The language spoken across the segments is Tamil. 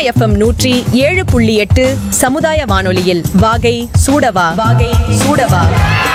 எஃப்எம் 107.8 சமுதாய வானொலியில் வாகை சூடவா வாகை சூடவா.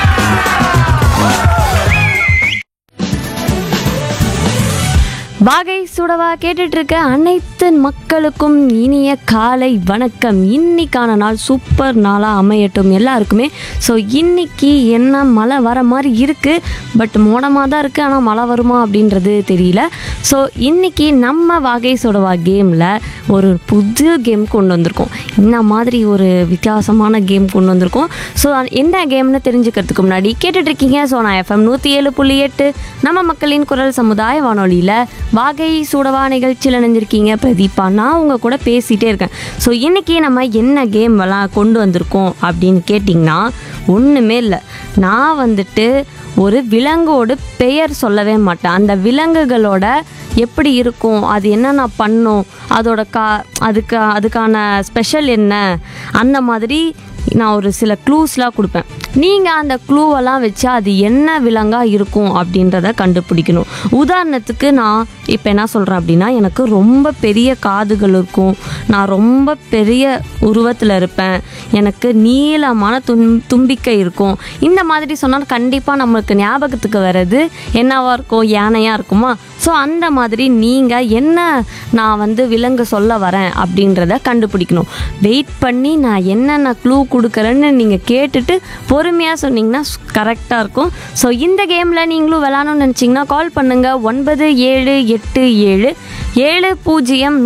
வாகை சுடவா கேட்டுட்டு இருக்க அனைத்து மக்களுக்கும் இனிய காலை வணக்கம். இன்னைக்கான நாள் சூப்பர் நாளாக அமையட்டும் எல்லாருக்குமே. ஸோ இன்னைக்கு என்ன மழை வர மாதிரி இருக்குது, பட் மோடமாக தான் இருக்குது, ஆனால் மழை வருமா அப்படின்றது தெரியல. ஸோ இன்னைக்கு நம்ம வாகை சுடவா கேமில் ஒரு புது கேம் கொண்டு வந்திருக்கோம். இந்த மாதிரி ஒரு வித்தியாசமான கேம் கொண்டு வந்திருக்கோம். ஸோ என்ன கேம்னு தெரிஞ்சுக்கிறதுக்கு முன்னாடி கேட்டுட்ருக்கீங்க சோனா எஃப்எம் 107.8 நம்ம மக்களின் குரல் சமுதாய வானொலியில் வாகை சூடவா நிகழ்ச்சியில் இணைஞ்சிருக்கீங்க பிரதீபா. நான் உங்கள் கூட பேசிகிட்டே இருக்கேன். ஸோ இன்றைக்கி நம்ம என்ன கேம் எல்லாம் கொண்டு வந்திருக்கோம் அப்படின்னு கேட்டிங்கன்னா ஒன்றுமே இல்லை. நான் வந்துட்டு ஒரு விலங்கோட பெயர் சொல்லவே மாட்டேன். அந்த விலங்குகளோட எப்படி இருக்கும், அது என்னென்ன பண்ணும், அதோட அதுக்கான ஸ்பெஷல் என்ன, அந்த மாதிரி நான் ஒரு சில க்ளூஸ்லாம் கொடுப்பேன். நீங்கள் அந்த க்ளூவெல்லாம் வச்சு அது என்ன விலங்காக இருக்கும் அப்படின்றத கண்டுபிடிக்கணும். உதாரணத்துக்கு நான் இப்போ என்ன சொல்கிறேன் அப்படின்னா, எனக்கு ரொம்ப பெரிய காதுகள் இருக்கும், நான் ரொம்ப பெரிய உருவத்தில் இருப்பேன், எனக்கு நீளமான தும்பிக்கை இருக்கும். இந்த மாதிரி சொன்னால் கண்டிப்பாக நம்மளுக்கு ஞாபகத்துக்கு வர்றது என்னவாக இருக்கும், யானையாக இருக்குமா? ஸோ அந்த மாதிரி நீங்கள் என்ன நான் வந்து விலங்கு சொல்ல வரேன் அப்படின்றத கண்டுபிடிக்கணும். வெயிட் பண்ணி நான் என்னென்ன க்ளூ கொடுக்குறேன்னு நீங்கள் கேட்டுட்டு பொறுமையாக சொன்னீங்கன்னா கரெக்டாக இருக்கும். ஸோ இந்த கேமில் நீங்களும் விளாடணும்னு நினச்சிங்கன்னா கால் பண்ணுங்கள் 978770